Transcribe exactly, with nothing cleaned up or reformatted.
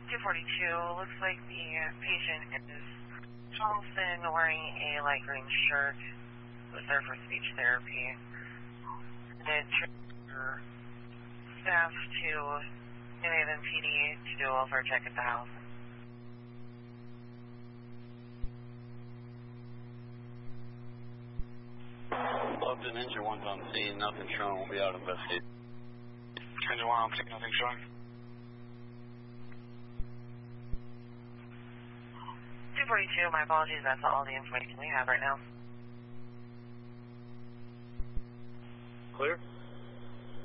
two forty-two, looks like the patient is Charleston wearing a light green shirt. Was there for speech therapy. Did transfer staff to New Haven P D to do a welfare check at the house. Loved an injured one's on scene, nothing shown, we'll be out investigating. Injured one on scene, nothing showing. two forty-two, my apologies, that's all the information we have right now. Clear?